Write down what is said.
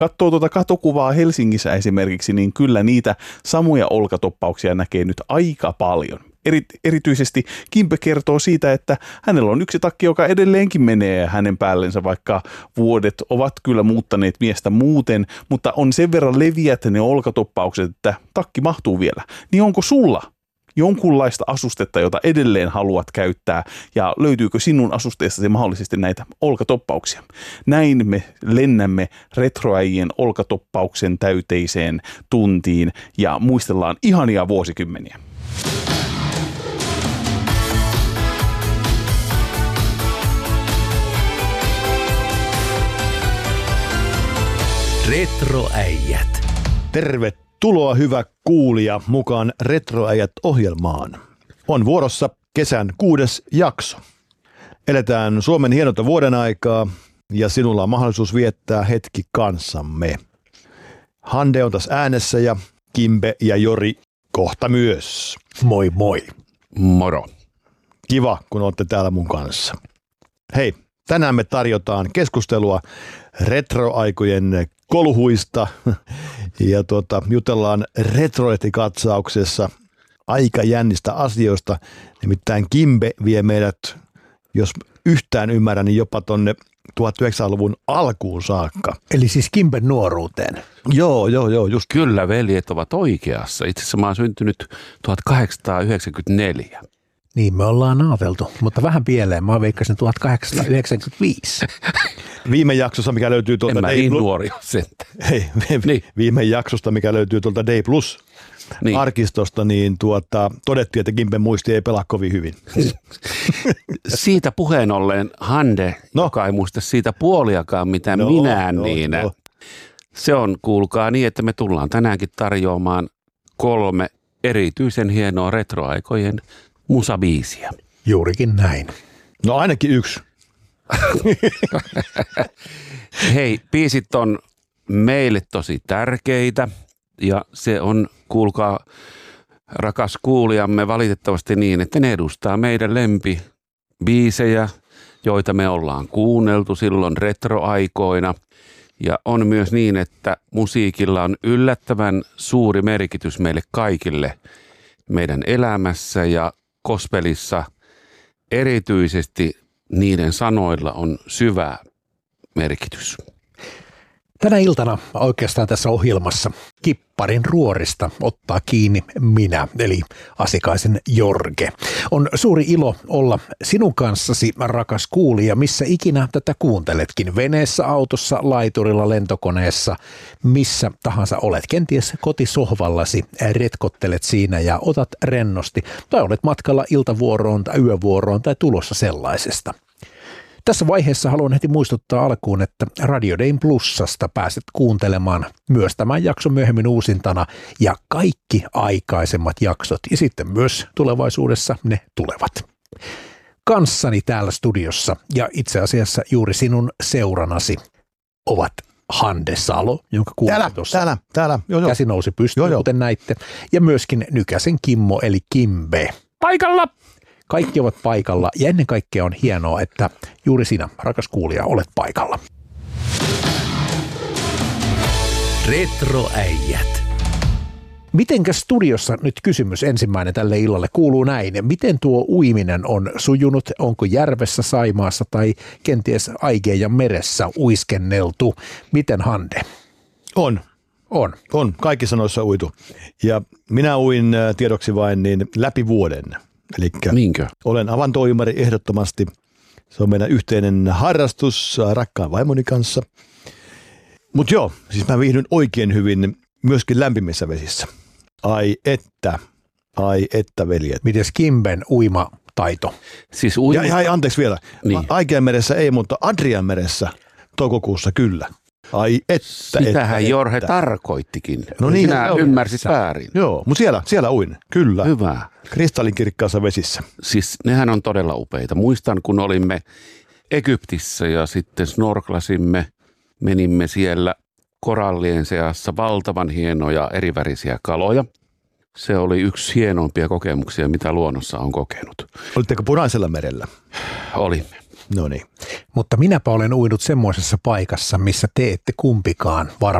katsoo tuota katokuvaa Helsingissä esimerkiksi, niin kyllä niitä samoja olkatoppauksia näkee nyt aika paljon. Erityisesti Kimbe kertoo siitä, että hänellä on yksi takki, joka edelleenkin menee hänen päällensä, vaikka vuodet ovat kyllä muuttaneet miestä muuten, mutta on sen verran leviät ne olkatoppaukset, että takki mahtuu vielä. Niin onko sulla jonkunlaista asustetta, jota edelleen haluat käyttää, ja löytyykö sinun asusteestasi mahdollisesti näitä olkatoppauksia? Näin me lennämme retroäijien olkatoppauksen täyteiseen tuntiin ja muistellaan ihania vuosikymmeniä. Retroäijät. Tervetuloa hyvä kuulija mukaan Retroäijät-ohjelmaan. On vuorossa kesän 6. jakso. Eletään Suomen hienota vuoden aikaa ja sinulla on mahdollisuus viettää hetki kanssamme. Hande on tässä äänessä ja Kimbe ja Jori kohta myös. Moi moi. Moro. Kiva, kun olette täällä mun kanssa. Hei, tänään me tarjotaan keskustelua retroaikojen kolhuista ja jutellaan retrolehtikatsauksessa aika jännistä asioista. Nimittäin Kimbe vie meidät, jos yhtään ymmärrän, niin jopa tonne 1900-luvun alkuun saakka. Eli siis Kimben nuoruuteen. Joo, just. Kyllä veljet ovat oikeassa. Itse asiassa mä oon syntynyt 1894. Niin me ollaan ajateltu, mutta vähän pieleen. Mä veikkasin 1895. Viime jaksossa, mikä löytyy tuolta en mä niin nuori sen. Niin. Viime jaksosta, mikä löytyy tuolta Day Plus arkistosta, niin todettiin, että Kimben muisti ei pelaa kovin hyvin. Siitä puheen ollen Hande, joka ei muista siitä puoliakaan mitä minä, niin se on, kuulkaa niin, että me tullaan tänäänkin tarjoamaan 3 erityisen hienoa retroaikojen musabiisiä. Juurikin näin. No ainakin 1. Hei, biisit on meille tosi tärkeitä ja se on, kuulkaa rakas kuulijamme, valitettavasti niin, että ne edustaa meidän lempibiisejä, joita me ollaan kuunneltu silloin retroaikoina. Ja on myös niin, että musiikilla on yllättävän suuri merkitys meille kaikille meidän elämässä ja gospelissa erityisesti niiden sanoilla on syvä merkitys. Tänä iltana oikeastaan tässä ohjelmassa kipparin ruorista ottaa kiinni minä, eli Asikaisen Jorge. On suuri ilo olla sinun kanssasi, rakas kuulija, missä ikinä tätä kuunteletkin. Veneessä, autossa, laiturilla, lentokoneessa, missä tahansa olet. Kenties kotisohvallasi retkottelet siinä ja otat rennosti. Tai olet matkalla iltavuoroon tai yövuoroon tai tulossa sellaisesta. Tässä vaiheessa haluan heti muistuttaa alkuun, että Radio Dayn Plusasta pääset kuuntelemaan myös tämän jakson myöhemmin uusintana ja kaikki aikaisemmat jaksot ja sitten myös tulevaisuudessa ne tulevat. Kanssani täällä studiossa ja itse asiassa juuri sinun seuranasi ovat Hande Salo, jonka kuulin tuossa. Täällä. Joo. Käsi nousi pystyyn, kuten näitte, ja myöskin Nykäsen Kimmo eli Kimbe. Paikalla! Kaikki ovat paikalla ja ennen kaikkea on hienoa, että juuri sinä, rakas kuulija, olet paikalla. Retroäijät. Mitenkä studiossa nyt kysymys ensimmäinen tälle illalle kuuluu näin? Miten tuo uiminen on sujunut? Onko järvessä, Saimaassa tai kenties Aigeijan meressä uiskenneltu? Miten Hande? On. Kaikissa noissa uitu. Ja minä uin tiedoksi vain niin läpi vuoden. Elikkä olen avantoimari ehdottomasti. Se on meidän yhteinen harrastus rakkaan vaimoni kanssa. Mutta joo, siis mä viihdyn oikein hyvin myöskin lämpimissä vesissä. Ai että veljet. Mites Kimben uimataito? Siis anteeksi vielä. Niin. Aikeanmeressä ei, mutta Adrianmeressä toukokuussa kyllä. Sitähän Jorge tarkoittikin. No niin, sinä ymmärsit väärin. Joo, mutta siellä uin, kyllä. Hyvä. Kristallinkirkkaassa vesissä. Siis nehän on todella upeita. Muistan, kun olimme Egyptissä ja sitten snorklasimme, menimme siellä korallien seassa valtavan hienoja erivärisiä kaloja. Se oli yksi hienoimpia kokemuksia, mitä luonnossa on kokenut. Olitteko Punaisella merellä? Olimme. No niin. Mutta minäpä olen uinut semmoisessa paikassa, missä te ette kumpikaan varmaan